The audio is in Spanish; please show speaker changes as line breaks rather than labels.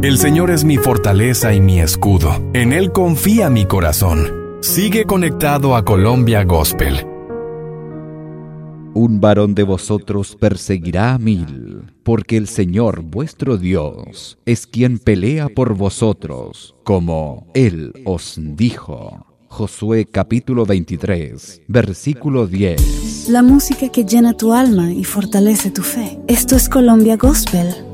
El Señor es mi fortaleza y mi escudo. En Él confía mi corazón. Sigue conectado a Colombia Gospel.
Un varón de vosotros perseguirá a 1000, porque el Señor vuestro Dios es quien pelea por vosotros, como Él os dijo. Josué capítulo 23, versículo 10.
La música que llena tu alma y fortalece tu fe. Esto es Colombia Gospel